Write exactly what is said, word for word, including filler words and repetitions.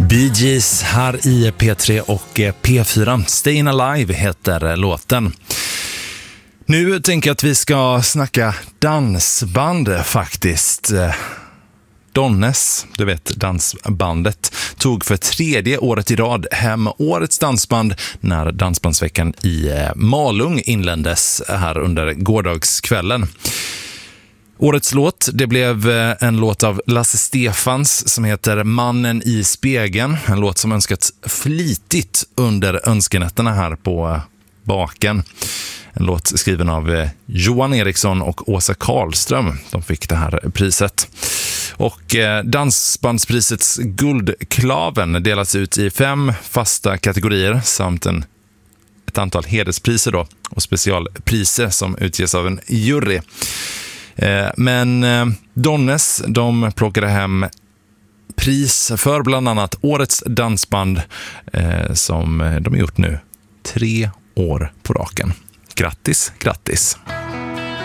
Bee Gees här i P tre och P fyra. Stayin' Alive heter låten. Nu tänker jag att vi ska snacka dansband faktiskt. Donnes, du vet dansbandet, tog för tredje året i rad hem årets dansband när Dansbandsveckan i Malung inleddes här under gårdagskvällen. Årets låt, det blev en låt av Lasse Stefans som heter Mannen i spegeln. En låt som önskats flitigt under önskenätterna här på Baken. En låt skriven av Johan Eriksson och Åsa Karlström. De fick det här priset. Och Dansbandsprisets Guldklaven delas ut i fem fasta kategorier samt en, ett antal hederspriser då, och specialpriser som utges av en jury. Men Donnes, de plockade hem pris för bland annat årets dansband som de har gjort nu tre år på raken. Grattis, grattis!